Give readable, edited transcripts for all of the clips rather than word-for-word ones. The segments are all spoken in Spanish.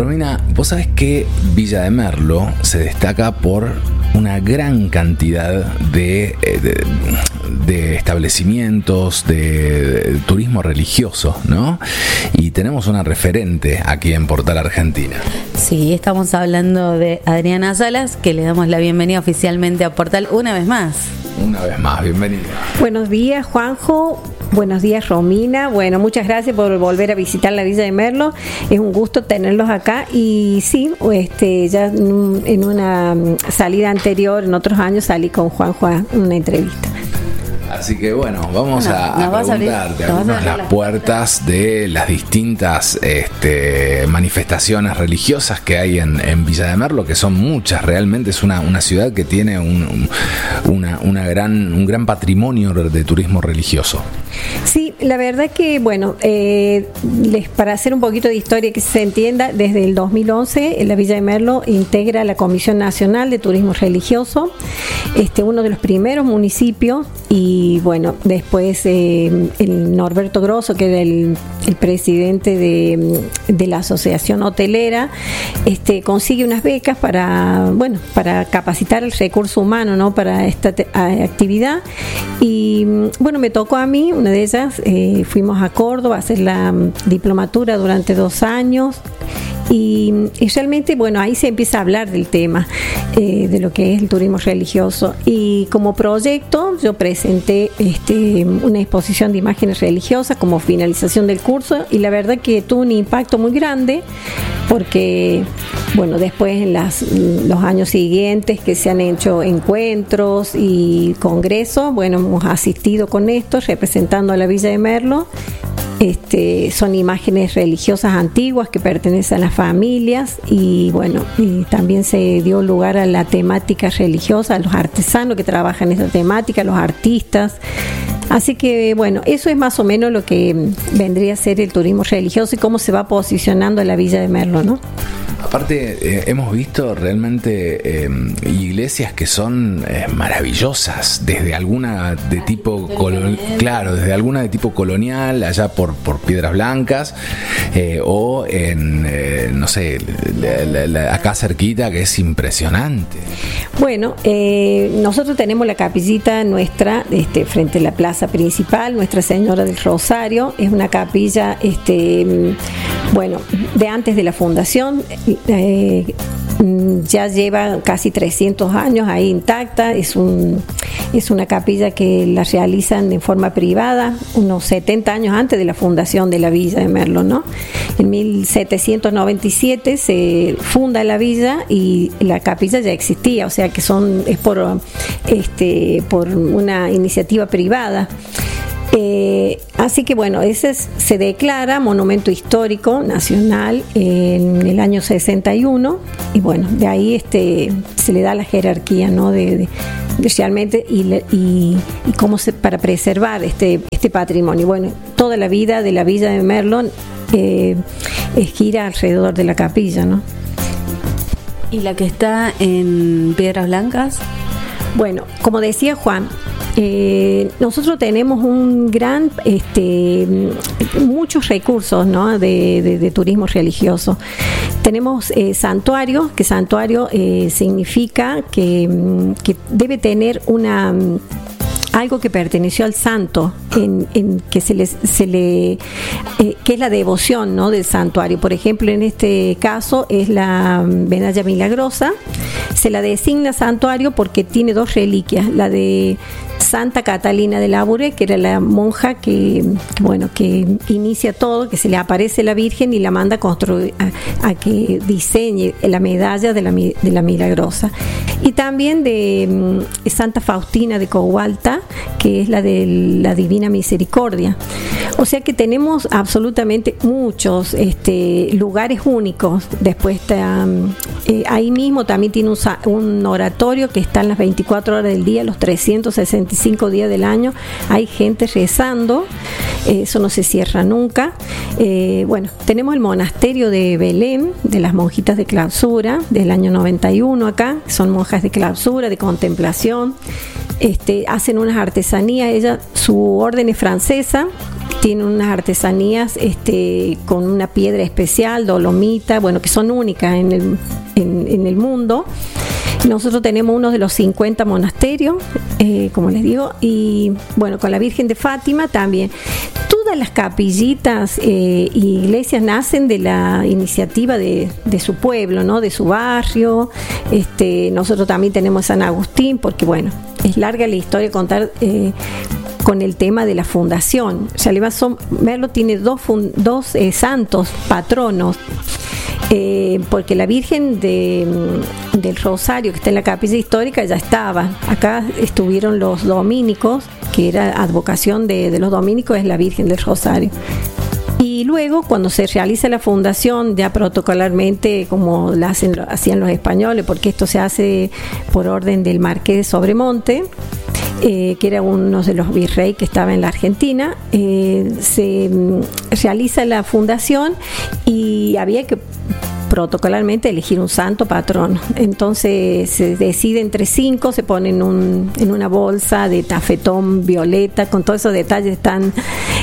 Romina, vos sabés que Villa de Merlo se destaca por una gran cantidad de establecimientos de turismo religioso, ¿no? Y tenemos una referente aquí en Portal Argentina. Sí, estamos hablando de Adriana Salas, que le damos la bienvenida oficialmente a Portal una vez más. Una vez más, bienvenida. Buenos días, Juanjo. Buenos días, Romina. Bueno, muchas gracias por volver a visitar la Villa de Merlo. Es un gusto tenerlos acá. Y sí, ya en una salida anterior, en otros años, salí con Juanjo a una entrevista. Así que bueno, vamos a preguntarte algunas las puertas de las distintas manifestaciones religiosas que hay en Villa de Merlo, que son muchas. Realmente es una ciudad que tiene un gran patrimonio de turismo religioso. Sí, la verdad que, bueno, para hacer un poquito de historia que se entienda, desde el 2011 la Villa de Merlo integra la Comisión Nacional de Turismo Religioso, uno de los primeros municipios. Y bueno, después el Norberto Grosso, que era el presidente de la Asociación Hotelera, consigue unas becas para capacitar el recurso humano, ¿no?, para esta actividad. Y bueno, me tocó a mí, una de ellas, fuimos a Córdoba a hacer la diplomatura durante 2 años. Y realmente, bueno, ahí se empieza a hablar del tema de lo que es el turismo religioso. Y como proyecto yo presenté una exposición de imágenes religiosas como finalización del curso, y la verdad que tuvo un impacto muy grande, porque bueno, después en los años siguientes que se han hecho encuentros y congresos, bueno, hemos asistido con esto representando a la Villa de Merlo. Son imágenes religiosas antiguas que pertenecen a las familias, y bueno, y también se dio lugar a la temática religiosa, a los artesanos que trabajan en esa temática, a los artistas. Así que bueno, eso es más o menos lo que vendría a ser el turismo religioso y cómo se va posicionando la Villa de Merlo, ¿no? Aparte, hemos visto realmente iglesias que son maravillosas, desde alguna de tipo desde alguna de tipo colonial, allá por Piedras Blancas, o en, no sé, acá cerquita, que es impresionante. Bueno, nosotros tenemos la capillita nuestra frente a la plaza principal, Nuestra Señora del Rosario. Es una capilla de antes de la fundación. Ya lleva casi 300 años ahí intacta. Es una capilla que la realizan en forma privada unos 70 años antes de la fundación de la Villa de Merlo, ¿no? En 1797 se funda la villa y la capilla ya existía, o sea que es por una iniciativa privada. Así que bueno, ese se declara monumento histórico nacional en el año 61, y bueno, de ahí se le da la jerarquía, ¿no?, de realmente y cómo para preservar este patrimonio. Bueno, toda la vida de la Villa de Merlo gira alrededor de la capilla, ¿no? ¿Y la que está en Piedras Blancas? Bueno, como decía Juan, nosotros tenemos un gran muchos recursos, ¿no?, de turismo religioso. Tenemos santuario, que santuario significa que debe tener algo que perteneció al santo, en que que es la devoción, ¿no?, del santuario. Por ejemplo, en este caso es la Medalla Milagrosa. Se la designa santuario porque tiene 2 reliquias: la de Santa Catalina de Labouré, que era la monja que inicia todo, que se le aparece la Virgen y la manda a construir, a que diseñe la medalla de la Milagrosa. Y también de Santa Faustina de Cogualta, que es la de la Divina Misericordia. O sea que tenemos absolutamente muchos lugares únicos. Después ahí mismo también tiene un oratorio que está en las 24 horas del día, los 365 días del año. Hay gente rezando, eso no se cierra nunca. Bueno, tenemos el monasterio de Belén, de las monjitas de clausura, del año 91 acá. Son monjas de clausura, de contemplación. Hacen unas artesanías, ellas su orden es francesa. Tiene unas artesanías con una piedra especial, dolomita, bueno, que son únicas en el mundo. Nosotros tenemos uno de los 50 monasterios, como les digo, y bueno, con la Virgen de Fátima también. Todas las capillitas e iglesias nacen de la iniciativa de su pueblo, ¿no? De su barrio. Nosotros también tenemos San Agustín, porque bueno, es larga la historia contar con el tema de la fundación. Merlo tiene dos santos patronos, porque la Virgen del Rosario, que está en la capilla histórica, ya estaba. Acá estuvieron los dominicos, que era advocación de los dominicos, es la Virgen del Rosario. Y luego, cuando se realiza la fundación, ya protocolarmente, como hacían los españoles, porque esto se hace por orden del Marqués de Sobremonte, que era uno de los virreyes que estaba en la Argentina, se realiza la fundación y había que protocolarmente elegir un santo patrono. Entonces se decide entre 5, se ponen en una bolsa de tafetón violeta, con todos esos detalles están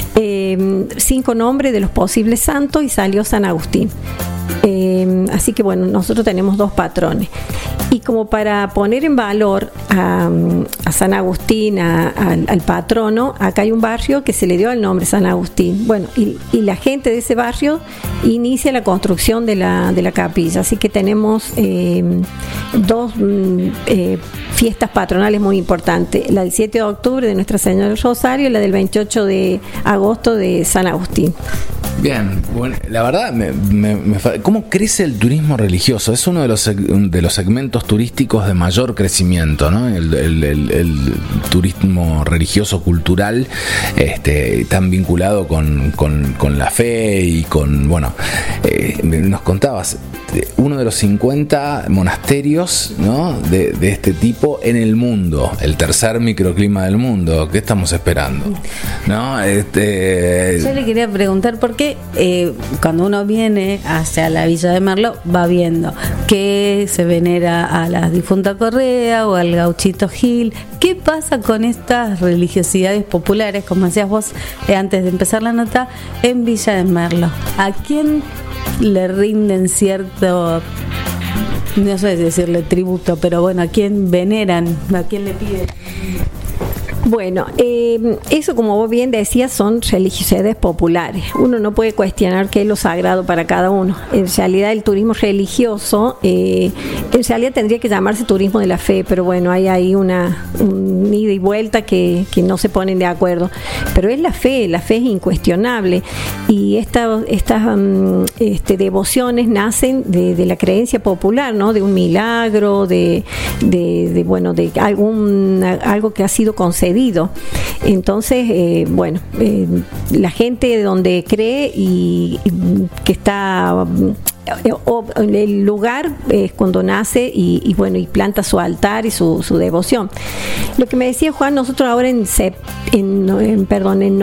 5 nombres de los posibles santos y salió San Agustín. Así que bueno, nosotros tenemos 2 patrones. Y como para poner en valor a San Agustín, al patrono, acá hay un barrio que se le dio el nombre San Agustín. Bueno, y la gente de ese barrio inicia la construcción de la capilla. Así que tenemos 2 fiestas patronales muy importantes. La del 7 de octubre de Nuestra Señora del Rosario y la del 28 de agosto de San Agustín. Bien, bueno, la verdad, ¿cómo crece el turismo religioso? Es uno de los segmentos turísticos de mayor crecimiento, ¿no? El turismo religioso cultural, tan vinculado con la fe y con, bueno, nos contabas, uno de los 50 monasterios, ¿no? de este tipo en el mundo, el tercer microclima del mundo. ¿Qué estamos esperando? ¿No? Yo le quería preguntar por qué cuando uno viene hacia la Villa de Merlo va viendo que se venera a la difunta Correa o al gauchito Gil. ¿Qué pasa con estas religiosidades populares, como decías vos antes de empezar la nota, en Villa de Merlo? ¿A quién le rinden cierto, no sé decirle tributo, pero bueno, a quién veneran, a quién le piden? Bueno, eso, como vos bien decías, son religiosidades populares. Uno no puede cuestionar qué es lo sagrado para cada uno. En realidad, el turismo religioso, en realidad tendría que llamarse turismo de la fe, pero bueno, hay ahí un ida y vuelta que no se ponen de acuerdo. Pero es la fe es incuestionable. Y estas devociones nacen de la creencia popular, ¿no? De un milagro, de algo que ha sido concedido. Entonces, la gente donde cree y que está el lugar es cuando nace y planta su altar y su devoción. Lo que me decía Juan, nosotros ahora en